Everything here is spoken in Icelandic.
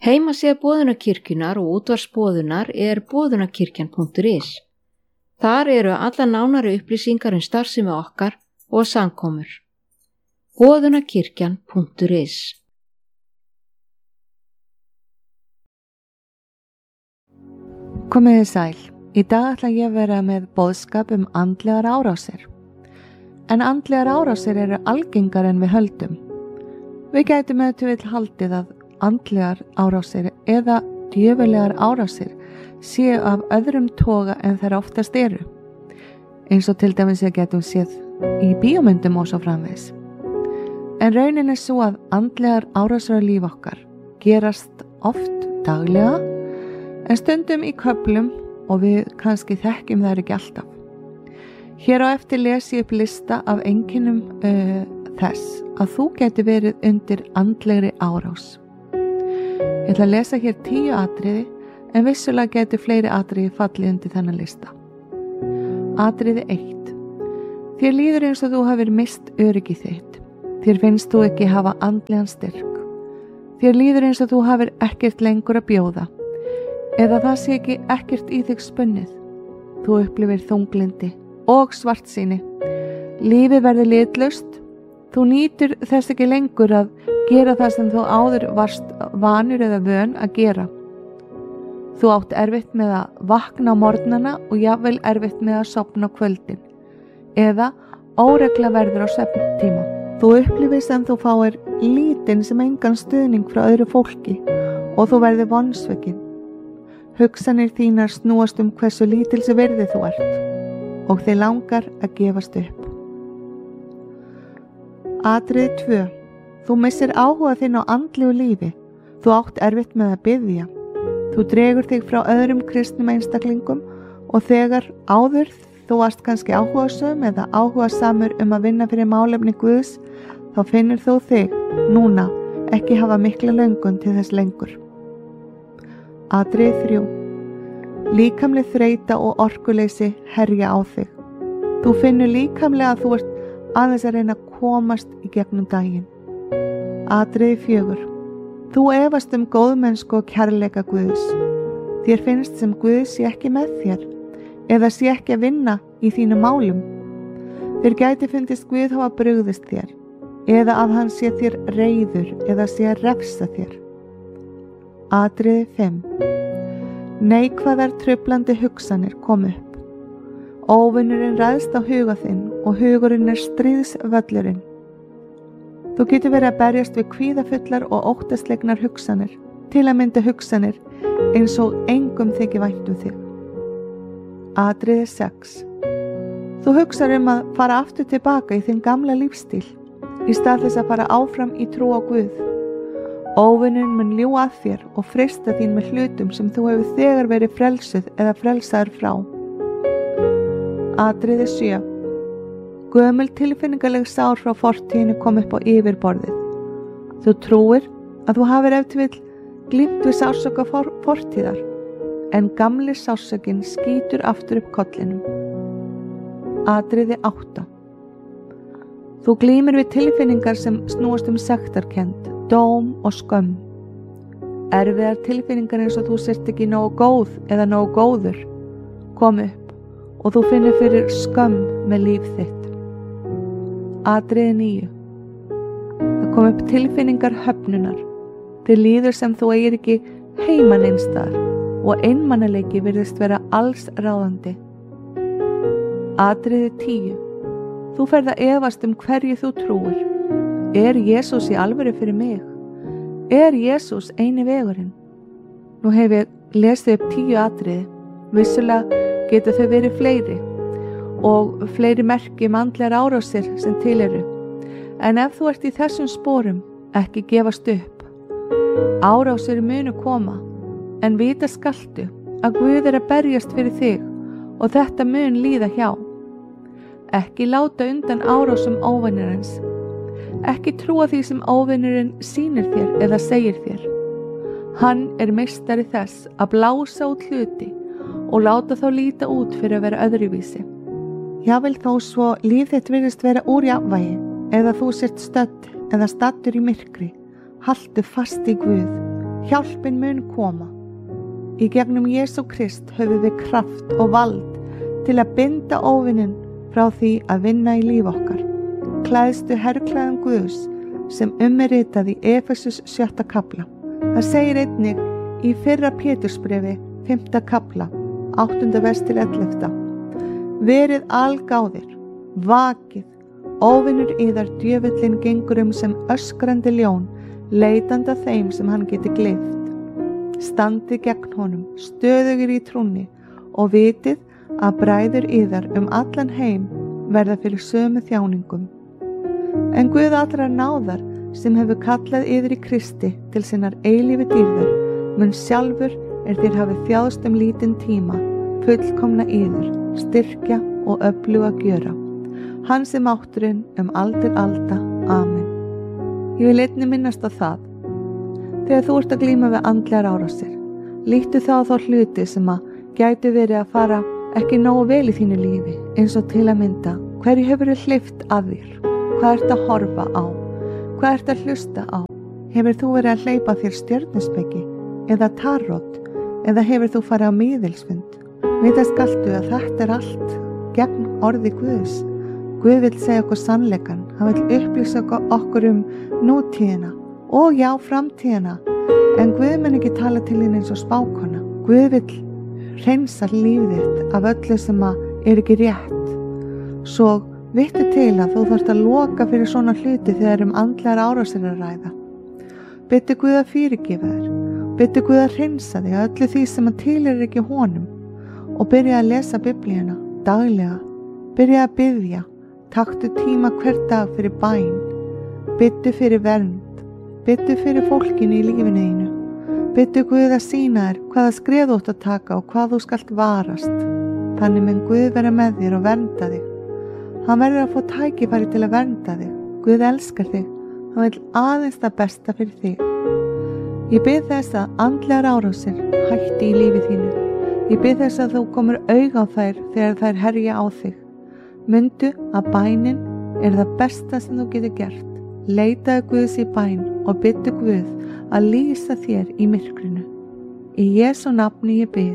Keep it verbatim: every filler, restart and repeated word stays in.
Heimasíða Boðunarkirkjunnar og útvarpsboðunar er boðunarkirkjan punktur is. Þar eru alla nánari upplýsingar um starfsemi okkar og samkomur. boðunarkirkjan punktur is. Komiði sæl. Í dag ætla ég að vera með boðskap um andlegar árásir. En andlegar árásir eru algengar en við höldum. Við gætum ef til vill haldið að andlegar árásir eða djöfulegar árásir séu af öðrum toga en þær oftast eru. Eins og til dæmis við getum séð í bíómyndum og svo framvegis. En raunin er svo að andlegar árásir á líf okkar gerast oft daglega en stundum í köflum og við kannski þekkjum þær ekki alltaf. Hér á eftir les ég upp lista af einkennum uh, þess að þú geti verið undir andlegri árás. Ég ætla að lesa hér tíu atriði en vissulega getur fleiri atriði fallið undir þennan lista. Atriði eitt. Þér líður eins og þú hafir mist öryggi þitt. Þér finnst þú ekki hafa andlegan styrk. Þér líður eins og þú hafir ekkert lengur að bjóða. Eða það sé ekki ekkert í þig spunnið. Þú upplifir þunglindi og svartsýni. Lífið verður litlaust. Þú nýtur þess ekki lengur að gera það sem þú áður varst vanur eða vön að gera. Þú átt erfitt með að vakna á morgnana og jafnvel erfitt með að sofna á kvöldin. Eða óregla verður á svefntíma. Þú upplifir sem þú fáir lítinn sem engan stuðning frá öðru fólki og þú verður vonsvikinn. Hugsanir þínar snúast um hversu lítilsi virði þú ert og þig langar að gefast upp. Atriði tvö. Þú missir áhuga þinn á andlegu lífi. Þú átt erfitt með að biðja. Þú dregur þig frá öðrum kristnum einstaklingum og þegar áður þú varst kannski áhugasöm eða áhugasamur um að vinna fyrir málefni Guðs, þá finnur þú þig núna ekki hafa mikla löngun til þess lengur. Atriði þrjú. Líkamleg þreyta og orkuleysi herja á þig. Þú finnur líkamlega að þú ert aðeins að reyna að komast í gegnum daginn. Atriði fjögur. Þú efast um góðmennsku og kærleika Guðs. Þér finnst sem Guð sé ekki með þér eða sé ekki að vinna í þínu málum. Þér gæti fundist Guð hafa brugðist þér eða að hann sé þér reiður eða sé að refsa þér. Atriði fimm. Neikvæðar truflandi hugsanir kom upp. Óvinurinn ræðst á huga þinn og hugurinn er stríðsvöllurinn. Þú getur verið að berjast við kvíðafullar og óttaslegnar hugsanir, til að mynda hugsanir eins og engum þykir vænt um þig. Atriði sex. Þú hugsar um að fara aftur tilbaka í þinn gamla lífstíl, í stað þess að fara áfram í trú á Guð. Óvinurinn mun ljúga að þér og freista þín með hlutum sem þú hefur þegar verið frelsuð eða frelsaður frá. Atriði sjö. Gömul tilfinningaleg sár frá fortíðinu kom upp á yfirborðið. Þú trúir að þú hafir ef til vill glímt við sársauka for, fortíðar, en gamli sársaukin skýtur aftur upp kollinum. Atriði átta. Þú glímir við tilfinningar sem snúast um sektarkennd, dóm og skömm. Erfiðar tilfinningar eins og þú sért ekki nógu góð eða nógu góður kom upp og þú finnur fyrir skömm með líf þitt. Atriði níu. Það kom upp tilfinningar höfnunar. Þér líður sem þú eigir ekki heima neins staðar og einmanaleiki virðist vera alls ráðandi. Atriði tíu. Þú ferð að efast um hverju þú trúir. Er Jesús í alvöru fyrir mig? Er Jesús eini vegurinn? Nú hef ég lesið upp tíu atriði. Vissulega getur þau verið fleiri og fleiri merki um andlegar árásir sem til eru. En ef þú ert í þessum sporum, ekki gefast upp. Árásir munu koma, en vita skaltu að Guð er að berjast fyrir þig og þetta mun líða hjá. Ekki láta undan árásum óvinarins. Ekki trúa því sem óvinurinn sýnir þér eða segir þér. Hann er meistari þess að blása út hluti og láta þá líta út fyrir að vera öðruvísi. Jafnvel þó svo líf þitt virðist vera úr jafnvægi eða þú sért stödd eða stattur í myrkri, haltu fast í Guð Hjálpin mun koma. Í gegnum Jesú Krist höfum við kraft og vald til að binda óvinnin frá því að vinna í líf okkar. Klæðstu herklæðum Guðs sem um er ritað í Efesus sjötta kafla. Það segir einnig í fyrra Pétursbrefi fimmta kafla, áttunda vers til ellefta. Verið algáðir, vakið, óvinnur yðar djöfullinn gengur um sem öskrandi ljón, leitandi að þeim sem hann geti gleypt. Standið gegn honum, stöðugir í trúnni og vitið að bræður yðar um allan heim verða fyrir sömu þjáningum. En Guð allrar náðar sem hefur kallað yður í Kristi til sinnar eilífi dýrðar mun sjálfur er þér hafið þjáðst um lítinn tíma fullkomna yður, styrkja og öfluga gjöra. Hann sem átturinn um aldir alda. Amen. Ég vil einnig minnast á það. Þegar þú ert að glíma við andlegar árásir, líttu þá þá hluti sem að gætu verið að fara ekki nógu vel í þínu lífi, eins og til að mynda hverju hefur þið hleypt að þér, hvað ert að horfa á, hvað ert að hlusta á. Hefur þú verið að hleypa þér stjörnuspeki eða tarot, eða hefur þú farið á miðilsfund? Vita skaltu að þetta er allt gegn orði Guðs. Guð vill segja okkur sannleikan, hann vill upplýsa okkur um nútíðina og já, framtíðina, en Guð mun ekki tala til þín eins og spákona. Guð vill hreinsa lífið þitt af öllu sem að er ekki rétt. Svo vittu til að þú þarft að loka fyrir svona hluti þegar um andlegar árásir að ræða. Bittu Guð að fyrirgefa þér, bittu Guð að hreinsa þig að öllu því sem að tilheyrir ekki honum og byrja að lesa Biblíuna daglega, byrja að biðja, taktu tíma hver dag fyrir bæn, bittu fyrir vernd, bittu fyrir fólkinu í lífinu einu, bittu Guð að sýna þér hvaða skref þú átt að taka og hvað þú skalt varast. Þannig mun Guð vera með þér og vernda þig. Hann verður að fá tækifæri til að vernda þig. Guð elskar þig, hann vill aðeins það besta fyrir þig. Ég bið þess að andlegar árásir hætti í lífi þínu. Ég bið þess að þú komur auga á þær þegar þær herja á þig. Mundu að bænin er það besta sem þú getur gert. Leitaðu Guðs í bæn og bittu Guð að lýsa þér í myrkrinu. Í Jesú nafni ég bið.